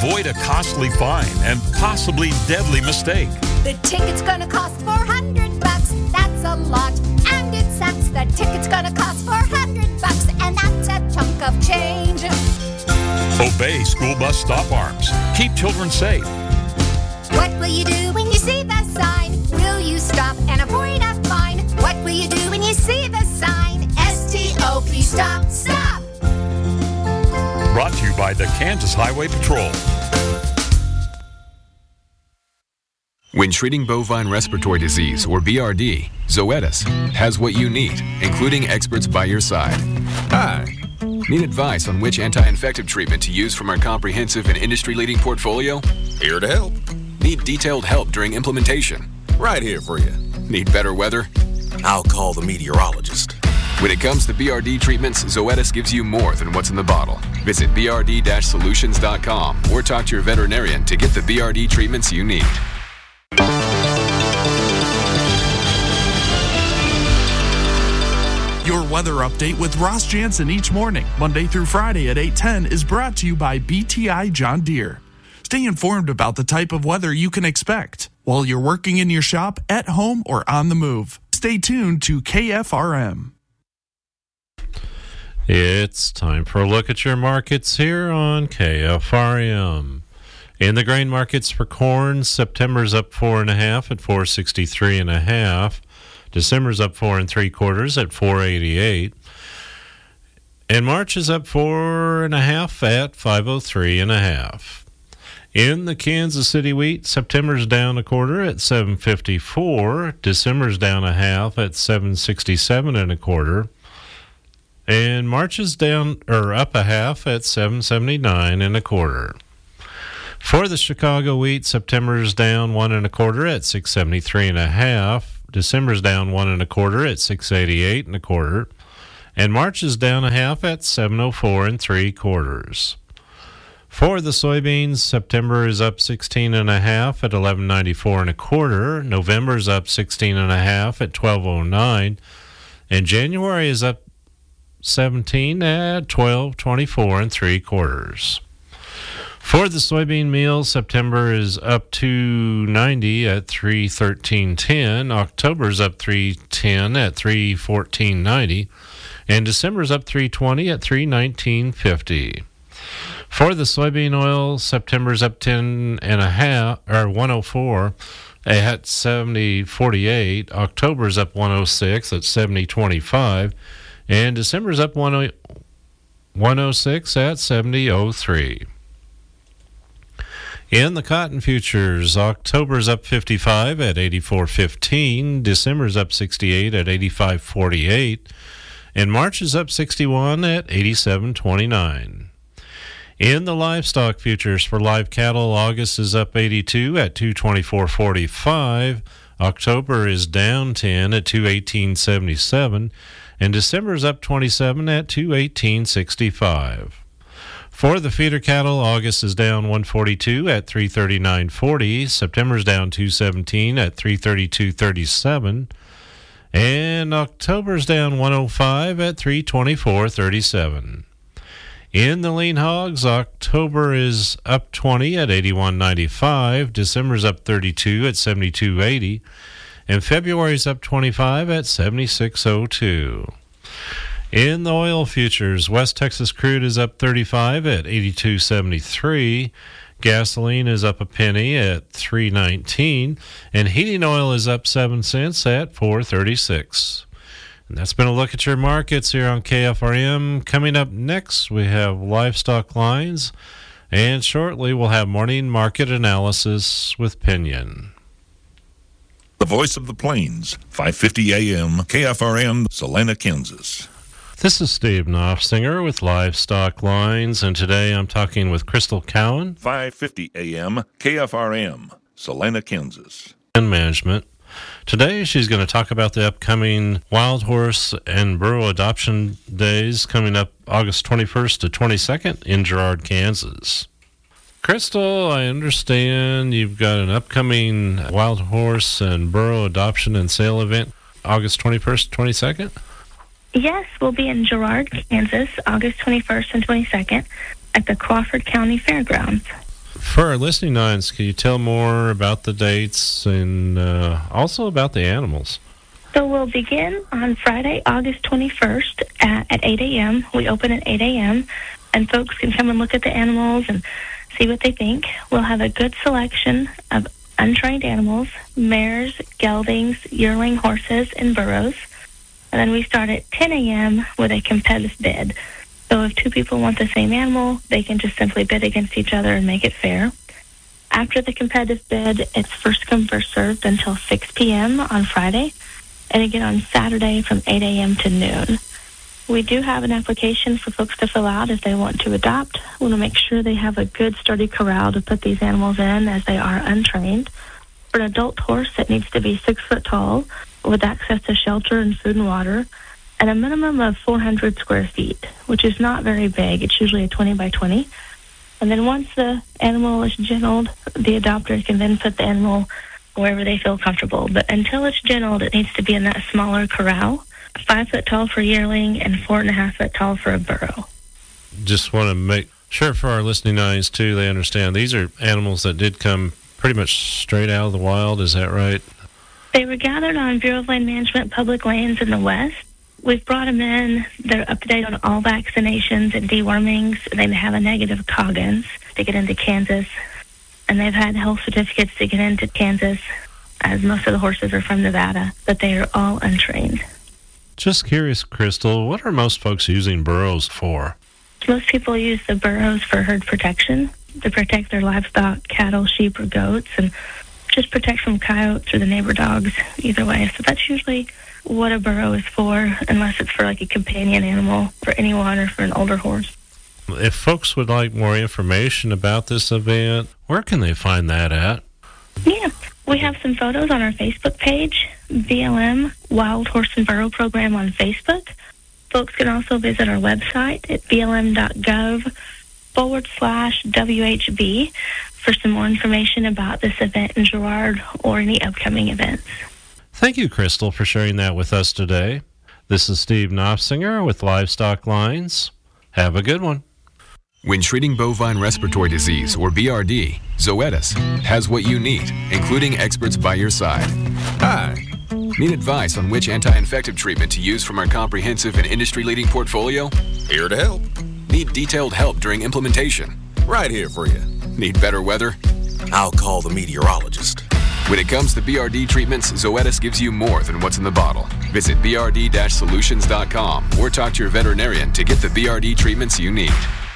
Avoid a costly fine and possibly deadly mistake. The ticket's gonna cost $400. That's a lot, and it sucks. The ticket's gonna cost $400, and that's a chunk of change. Obey school bus stop arms. Keep children safe. What will you do when you see the sign? Will you stop and avoid a fine? What will you do when you see the sign? S-T-O-P, stop, stop! Brought to you by the Kansas Highway Patrol. When treating bovine respiratory disease, or BRD, Zoetis has what you need, including experts by your side. Hi. Need advice on which anti-infective treatment to use from our comprehensive and industry-leading portfolio? Here to help. Need detailed help during implementation? Right here for you. Need better weather? I'll call the meteorologist. When it comes to BRD treatments, Zoetis gives you more than what's in the bottle. Visit brd-solutions.com or talk to your veterinarian to get the BRD treatments you need. Your weather update with Ross Jansen each morning, Monday through Friday at 8:10, is brought to you by BTI John Deere. Stay informed about the type of weather you can expect while you're working in your shop, at home, or on the move. Stay tuned to KFRM. It's time for a look at your markets here on KFRM. In the grain markets for corn, September's up 4.5 at 463.5. December's up 4 3/4 at 488. And March is up 4.5 at 503.5. In the Kansas City wheat, September's down 1/4 at 754. December's down 1/2 at 767.25. And March is down up 1/2 at 779.25. For the Chicago wheat, September's down 1 1/4 at 673.5. December's down 1 1/4 at 688.25. And March is down 1/2 at 704 3/4. For the soybeans, September is up 16.5 at 1194.25. November's up 16.5 at 1209. And January is up 17 at 1224 3/4. For the soybean meal, September is up 290 at 313.10. October's up 310 at 314.90. And December's up 320 at 319.50. For the soybean oil, September's up 104 at 70.48. October's up 106 at 70.25. And December's up 106 at 70.03. In the cotton futures, October's up 55 at 84.15, December's up 68 at 85.48, and March is up 61 at 87.29. In the livestock futures for live cattle, August is up 82 at 224.45, October is down 10 at 218.77, and December is up 27 at 218.65. For the feeder cattle, August is down 142 at 339.40. September's down 217 at 332.37. And October's down 105 at 324.37. In the lean hogs, October is up 20 at 81.95. December's up 32 at 72.80. And February's up 25 at 76.02. In the oil futures, West Texas crude is up 35 at 82.73. Gasoline is up a penny at 3.19, and heating oil is up 7 cents at 4.36. And that's been a look at your markets here on KFRM. Coming up next, we have livestock lines, and shortly we'll have morning market analysis with Pinion. The Voice of the Plains, 5:50 a.m., KFRM, Salina, Kansas. This is Steve Knopfsinger with Livestock Lines, and today I'm talking with Crystal Cowan. 5:50 a.m., KFRM, Salina, Kansas. And management. Today she's going to talk about the upcoming Wild Horse and Burro Adoption Days coming up August 21st to 22nd in Girard, Kansas. Crystal, I understand you've got an upcoming Wild Horse and Burro Adoption and Sale event August 21st to 22nd? Yes, we'll be in Girard, Kansas, August 21st and 22nd at the Crawford County Fairgrounds. For our listening audience, can you tell more about the dates and also about the animals? So we'll begin on Friday, August 21st at 8 a.m. We open at 8 a.m., and folks can come and look at the animals and see what they think. We'll have a good selection of untrained animals, mares, geldings, yearling horses, and burros. And then we start at 10 a.m. with a competitive bid. So if two people want the same animal, they can just simply bid against each other and make it fair. After the competitive bid, it's first come, first served until 6 p.m. on Friday, and again on Saturday from 8 a.m. to noon. We do have an application for folks to fill out if they want to adopt. We want to make sure they have a good, sturdy corral to put these animals in, as they are untrained. For an adult horse, it needs to be 6 foot tall with access to shelter and food and water, and a minimum of 400 square feet, which is not very big. It's usually a 20 by 20. And then once the animal is gennelled, the adopter can then put the animal wherever they feel comfortable. But until it's gennelled, it needs to be in that smaller corral, 5 foot tall for yearling and 4.5 foot tall for a burro. Just want to make sure for our listening audience, too, they understand these are animals that did come pretty much straight out of the wild. Is that right? They were gathered on Bureau of Land Management public lands in the West. We've brought them in. They're up to date on all vaccinations and dewormings. They have a negative Coggins to get into Kansas. And they've had health certificates to get into Kansas, as most of the horses are from Nevada, but they are all untrained. Just curious, Crystal, what are most folks using burros for? Most people use the burros for herd protection, to protect their livestock, cattle, sheep, or goats, and just protect from coyotes or the neighbor dogs, either way. So that's usually what a burro is for, unless it's for like a companion animal for anyone or for an older horse. If folks would like more information about this event, where can they find that at? Yeah, we have some photos on our Facebook page, BLM Wild Horse and Burro Program on Facebook. Folks can also visit our website at blm.gov/WHB for some more information about this event in Girard or any upcoming events. Thank you, Crystal, for sharing that with us today. This is Steve Knopfsinger with Livestock Lines. Have a good one. When treating bovine respiratory disease, or BRD, Zoetis has what you need, including experts by your side. Hi. Need advice on which anti-infective treatment to use from our comprehensive and industry-leading portfolio? Here to help. Need detailed help during implementation? Right here for you. Need better weather? I'll call the meteorologist. When it comes to BRD treatments, Zoetis gives you more than what's in the bottle. Visit brd-solutions.com or talk to your veterinarian to get the BRD treatments you need.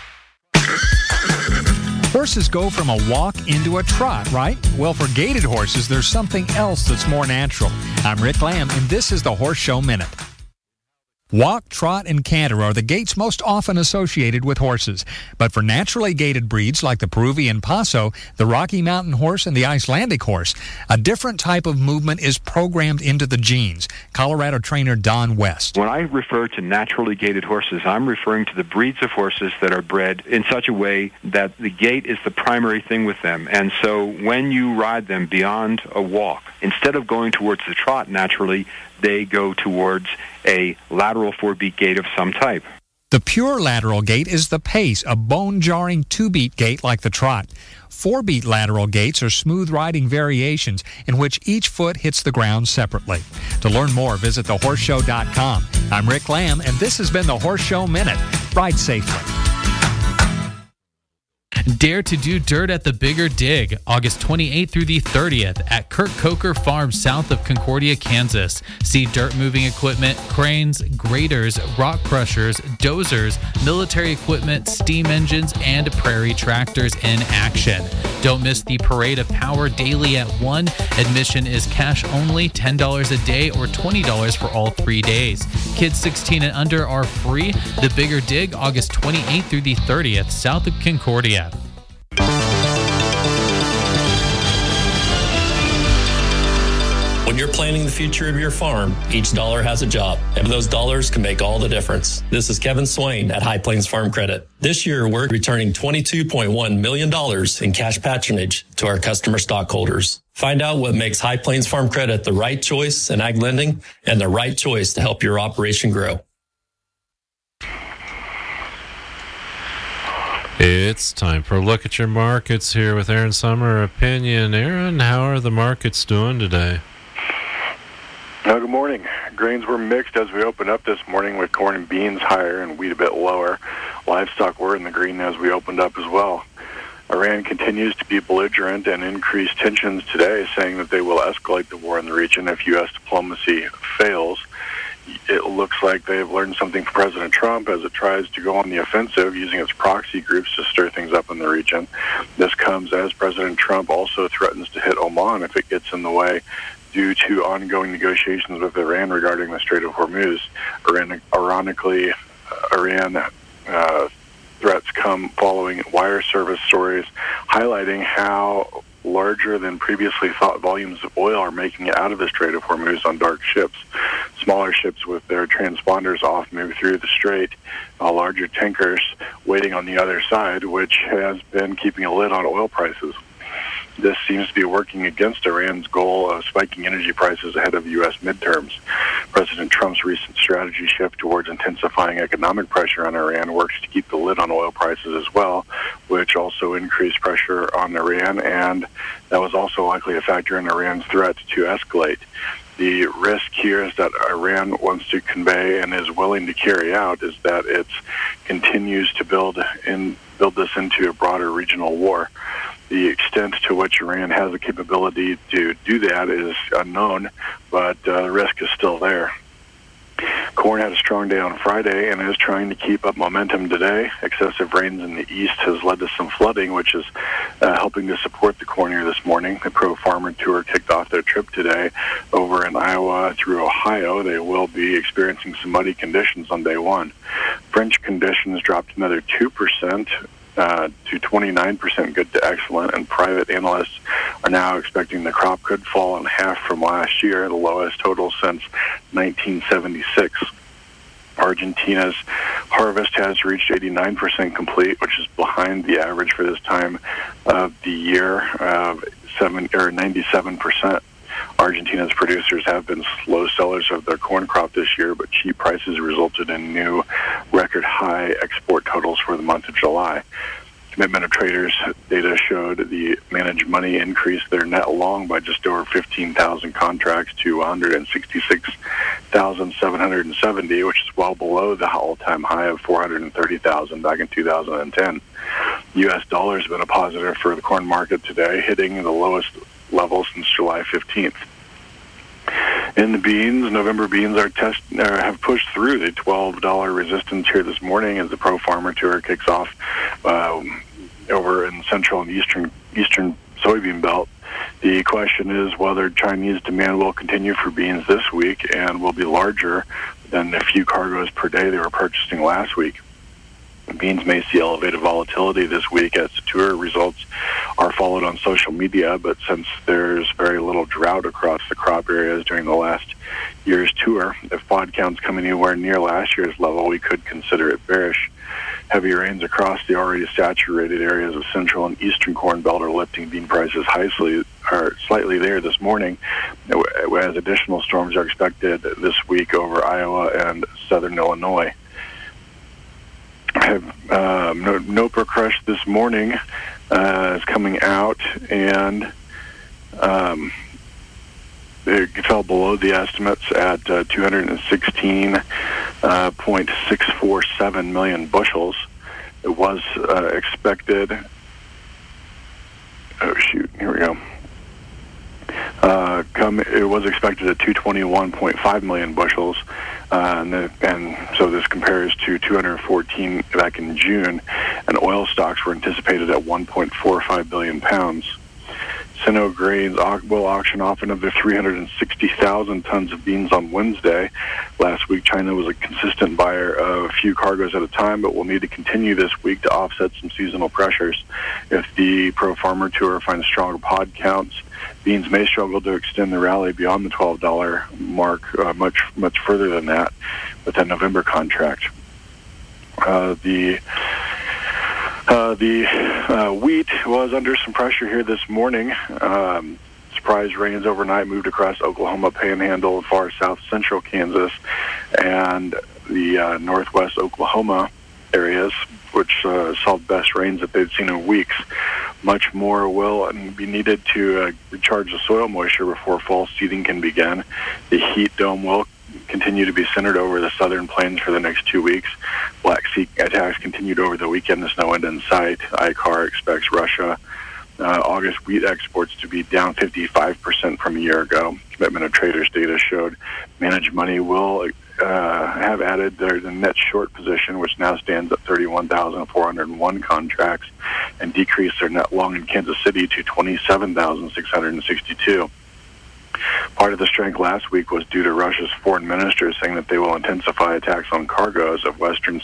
Horses go from a walk into a trot, right? Well, for gaited horses, there's something else that's more natural. I'm Rick Lamb, and this is the Horse Show Minute. Walk, trot, and canter are the gaits most often associated with horses. But for naturally gaited breeds like the Peruvian Paso, the Rocky Mountain horse, and the Icelandic horse, a different type of movement is programmed into the genes. Colorado trainer Don West. When I refer to naturally gaited horses, I'm referring to the breeds of horses that are bred in such a way that the gait is the primary thing with them. And so when you ride them beyond a walk, instead of going towards the trot naturally, they go towards a lateral 4-beat gait of some type. The pure lateral gait is the pace, a bone-jarring 2-beat gait like the trot. 4-beat lateral gaits are smooth riding variations in which each foot hits the ground separately. To learn more, visit thehorseshow.com. I'm Rick Lamb, and this has been the Horse Show Minute. Ride safely. Dare to do dirt at the Bigger Dig, August 28th through the 30th at Kurt Coker Farm south of Concordia, Kansas. See dirt moving equipment, cranes, graders, rock crushers, dozers, military equipment, steam engines, and prairie tractors in action. Don't miss the Parade of Power daily at 1. Admission is cash only, $10 a day or $20 for all 3 days. Kids 16 and under are free. The Bigger Dig, August 28th through the 30th, south of Concordia. When you're planning the future of your farm, each dollar has a job, and those dollars can make all the difference. This is Kevin Swain at High Plains Farm Credit. This year, we're returning $22.1 million in cash patronage to our customer stockholders. Find out what makes High Plains Farm Credit the right choice in ag lending and the right choice to help your operation grow. It's time for a look at your markets here with Aaron Summer Opinion. Aaron, how are the markets doing today? Good morning. Grains were mixed as we opened up this morning, with corn and beans higher and wheat a bit lower. Livestock were in the green as we opened up as well. Iran continues to be belligerent and increase tensions today, saying that they will escalate the war in the region if U.S. diplomacy fails. It looks like they've learned something from President Trump as it tries to go on the offensive using its proxy groups to stir things up in the region. This comes as President Trump also threatens to hit Oman if it gets in the way due to ongoing negotiations with Iran regarding the Strait of Hormuz. Ironically, Iran threats come following wire service stories highlighting how larger than previously thought volumes of oil are making it out of the Strait of Hormuz on dark ships. Smaller ships with their transponders off move through the strait, while larger tankers waiting on the other side, which has been keeping a lid on oil prices. This seems to be working against Iran's goal of spiking energy prices ahead of U.S. midterms. President Trump's recent strategy shift towards intensifying economic pressure on Iran works to keep the lid on oil prices as well, which also increased pressure on Iran, and that was also likely a factor in Iran's threat to escalate. The risk here is that Iran wants to convey and is willing to carry out is that it continues to build this into a broader regional war. The extent to which Iran has the capability to do that is unknown, but the risk is still there. Corn had a strong day on Friday and is trying to keep up momentum today. Excessive rains in the east has led to some flooding, which is helping to support the corn here this morning. The Pro Farmer Tour kicked off their trip today over in Iowa through Ohio. They will be experiencing some muddy conditions on day one. French conditions dropped another 2%. To 29% good to excellent, and private analysts are now expecting the crop could fall in half from last year, the lowest total since 1976. Argentina's harvest has reached 89% complete, which is behind the average for this time of the year of 97%. Argentina's producers have been slow sellers of their corn crop this year, but cheap prices resulted in new record high export totals for the month of July. Commitment of Traders data showed the managed money increased their net long by just over 15,000 contracts to 166,770, which is well below the all-time high of 430,000 back in 2010. U.S. dollar has been a positive for the corn market today, hitting the lowest level since July 15th. In the beans, November beans have pushed through the $12 resistance here this morning as the Pro Farmer Tour kicks off over in central and eastern soybean belt. The question is whether Chinese demand will continue for beans this week and will be larger than the few cargoes per day they were purchasing last week. Beans may see elevated volatility this week as the tour results are followed on social media, but since there's very little drought across the crop areas during the last year's tour, if pod counts come anywhere near last year's level, we could consider it bearish. Heavy rains across the already saturated areas of central and eastern corn belt are lifting bean prices slightly there this morning, as additional storms are expected this week over Iowa and southern Illinois. I have Nopra Crush this morning is coming out, and it fell below the estimates at 216.647 million bushels. It was expected. Here we go. It was expected at 221.5 million bushels, and so this compares to 214 back in June, and oil stocks were anticipated at 1.45 billion pounds. Sino Grains will auction off another 360,000 tons of beans on Wednesday. Last week, China was a consistent buyer of a few cargoes at a time, but will need to continue this week to offset some seasonal pressures. If the Pro Farmer Tour finds stronger pod counts, beans may struggle to extend the rally beyond the $12 mark much further than that with that November contract. The wheat was under some pressure here this morning. Surprise rains overnight moved across Oklahoma Panhandle, far south central Kansas, and the northwest Oklahoma areas, which saw the best rains that they've seen in weeks. Much more will be needed to recharge the soil moisture before fall seeding can begin. The heat dome will continue to be centered over the southern plains for the next 2 weeks. Black Sea attacks continued over the weekend. There's no end in sight. ICAR expects Russia August wheat exports to be down 55% from a year ago. Commitment of Traders data showed Managed Money will have added their net short position, which now stands at 31,401 contracts, and decreased their net long in Kansas City to 27,662. Part of the strength last week was due to Russia's foreign minister saying that they will intensify attacks on cargoes of Western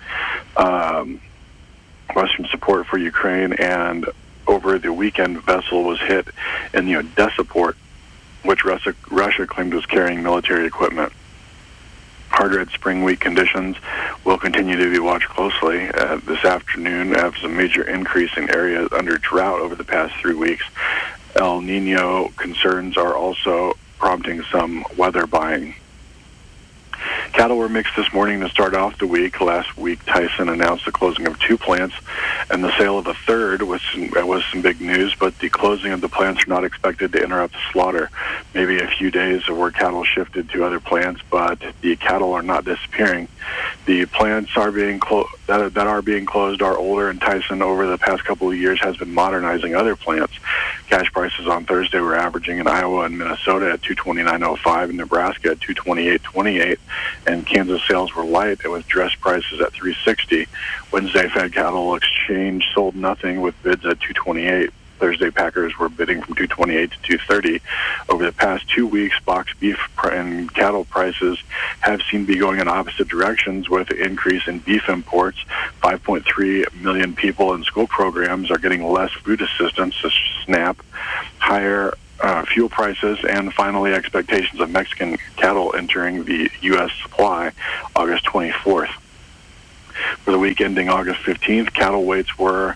support for Ukraine, and over the weekend, a vessel was hit in the Odessa port, which Russia claimed was carrying military equipment. Harder at spring week conditions will continue to be watched closely. This afternoon, after a major increase in areas under drought over the past 3 weeks, El Nino concerns are also prompting some weather buying. Cattle were mixed this morning to start off the week. Last week, Tyson announced the closing of 2 plants and the sale of a third was some big news, but the closing of the plants are not expected to interrupt the slaughter. Maybe a few days of where cattle shifted to other plants, but the cattle are not disappearing. The plants are being that are being closed are older, and Tyson over the past couple of years has been modernizing other plants. Cash prices on Thursday were averaging in Iowa and Minnesota at $229.05 and Nebraska at $228.28, and Kansas sales were light with dress prices at $360. Wednesday, Fed Cattle Exchange sold nothing with bids at $228. Thursday, packers were bidding from $228 to $230. Over the past 2 weeks, box beef and cattle prices have seemed to be going in opposite directions, with an increase in beef imports. 5.3 million people in school programs are getting less food assistance, SNAP, higher fuel prices, and finally expectations of Mexican cattle entering the U.S. supply August 24th. For the week ending August 15th, cattle weights were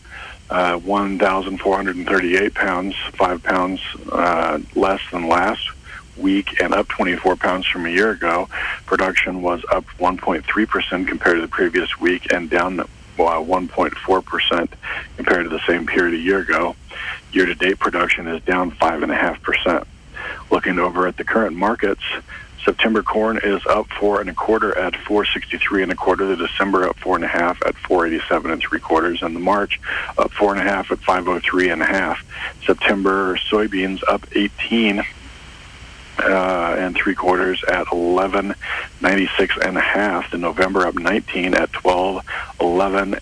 1,438 pounds, 5 pounds less than last week and up 24 pounds from a year ago. Production was up 1.3% compared to the previous week and down 1.4% compared to the same period a year ago. Year-to-date production is down 5.5%. Looking over at the current markets, September corn is up 4 1/4 at $4.63 1/4. The December up 4 1/2 at $4.87 3/4, and the March up 4 1/2 at $5.03 1/2. September soybeans up 18 3/4 at $11.96 1/2. The November up 19 at $12.11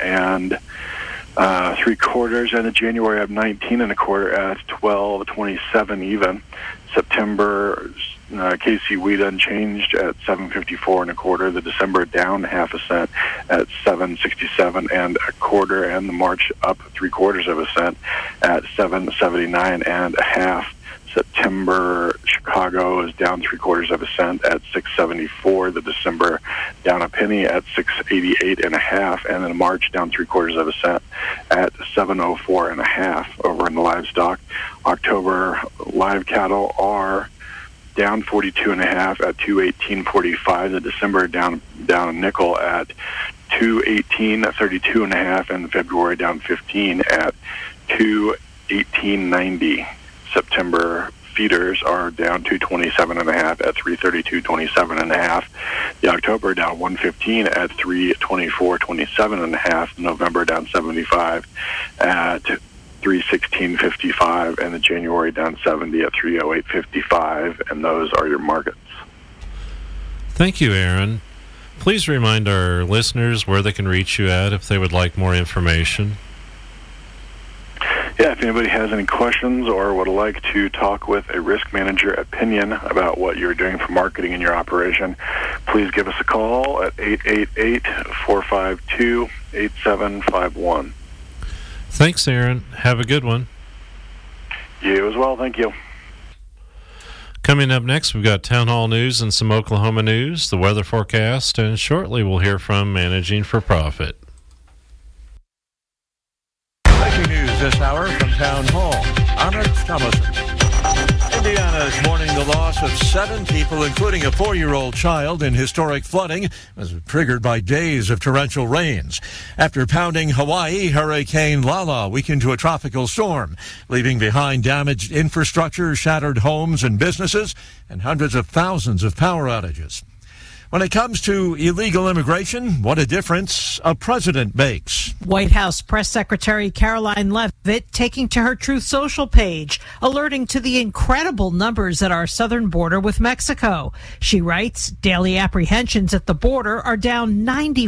3/4, and the January up 19 1/4 at $12.27 even. September KC wheat unchanged at $7.54 1/4. The December down 1/2 cent at $7.67 1/4, and the March up 3/4 cent at $7.79 1/2. September Chicago is down 3/4 cent at $6.74. The December down a penny at $6.88 1/2, and then March down 3/4 cent at $7.04 1/2. Over in the livestock, October live cattle are down 42 1/2 at $218.45. The December down a nickel at $218.32 1/2, and February down 15 at $218.90. September feeders are down 227 1/2 at $332.27 1/2. The October down 115 at $324.27 1/2. November down 75 at $316.55, and the January down 70 at $308.55, and those are your markets. Thank you, Aaron. Please remind our listeners where they can reach you at if they would like more information. Yeah, if anybody has any questions or would like to talk with a risk manager at Pinion about what you're doing for marketing in your operation, please give us a call at 888-452-8751. Thanks, Aaron. Have a good one. You as well. Thank you. Coming up next, we've got Town Hall News and some Oklahoma news, the weather forecast, and shortly we'll hear from Managing for Profit. Breaking news this hour from Town Hall. Honor Thomason. Indiana is mourning the loss of 7 people, including a 4-year-old child, in historic flooding was triggered by days of torrential rains. After pounding Hawaii, Hurricane Lala weakened to a tropical storm, leaving behind damaged infrastructure, shattered homes and businesses, and hundreds of thousands of power outages. When it comes to illegal immigration, what a difference a president makes. White House Press Secretary Caroline Leavitt taking to her Truth Social page, alerting to the incredible numbers at our southern border with Mexico. She writes, daily apprehensions at the border are down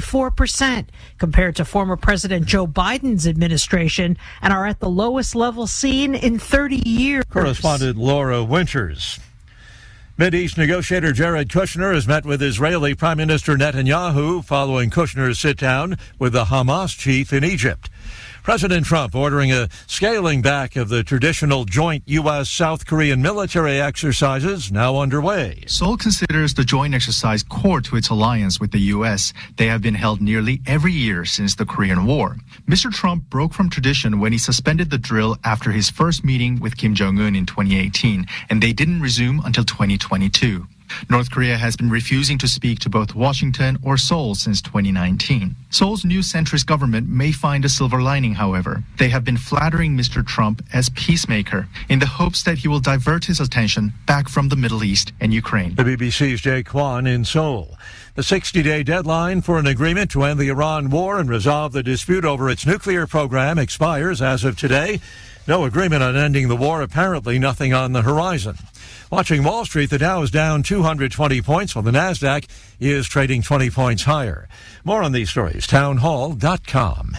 94% compared to former President Joe Biden's administration and are at the lowest level seen in 30 years. Correspondent Laura Winters. Mideast negotiator Jared Kushner has met with Israeli Prime Minister Netanyahu following Kushner's sit-down with the Hamas chief in Egypt. President Trump ordering a scaling back of the traditional joint U.S.-South Korean military exercises now underway. Seoul considers the joint exercise core to its alliance with the U.S. They have been held nearly every year since the Korean War. Mr. Trump broke from tradition when he suspended the drill after his first meeting with Kim Jong-un in 2018, and they didn't resume until 2022. North Korea has been refusing to speak to both Washington or Seoul since 2019. Seoul's new centrist government may find a silver lining, however. They have been flattering Mr. Trump as peacemaker in the hopes that he will divert his attention back from the Middle East and Ukraine. The BBC's Jay Kwan in Seoul. The 60-day deadline for an agreement to end the Iran war and resolve the dispute over its nuclear program expires as of today. No agreement on ending the war, apparently nothing on the horizon. Watching Wall Street, the Dow is down 220 points, while the Nasdaq is trading 20 points higher. More on these stories, townhall.com.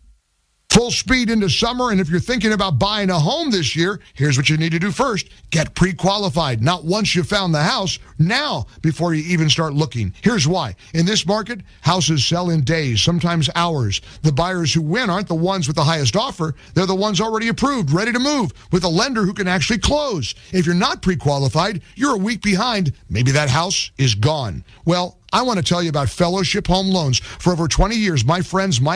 Full speed into summer, and if you're thinking about buying a home this year, here's what you need to do first. Get pre-qualified. Not once you found the house, now before you even start looking. Here's why. In this market, houses sell in days, sometimes hours. The buyers who win aren't the ones with the highest offer. They're the ones already approved, ready to move, with a lender who can actually close. If you're not pre-qualified, you're a week behind. Maybe that house is gone. Well, I want to tell you about Fellowship Home Loans. For over 20 years, my friends Mike